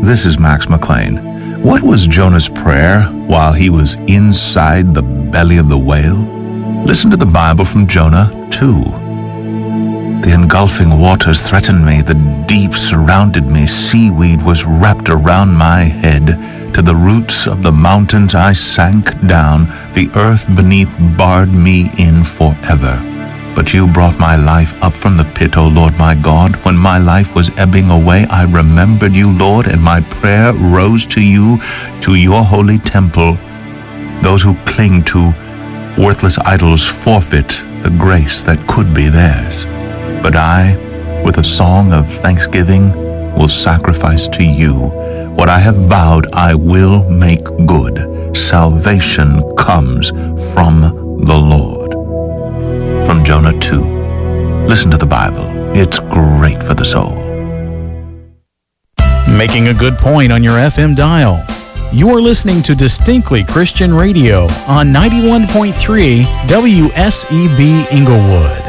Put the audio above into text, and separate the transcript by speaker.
Speaker 1: This is Max McLean. What was Jonah's prayer while he was inside the belly of the whale? Listen to the Bible from Jonah 2. The engulfing waters threatened me. The deep surrounded me. Seaweed was wrapped around my head. To the roots of the mountains I sank down. The earth beneath barred me in forever. But you brought my life up from the pit, O Lord my God. When my life was ebbing away, I remembered you, Lord, and my prayer rose to you, to your holy temple. Those who cling to worthless idols forfeit the grace that could be theirs. But I, with a song of thanksgiving, will sacrifice to you. What I have vowed I will make good. Salvation comes from the Lord. From Jonah 2. Listen to the Bible. It's great for the soul.
Speaker 2: Making a good point on your FM dial. You are listening to Distinctly Christian Radio on 91.3 WSEB Inglewood.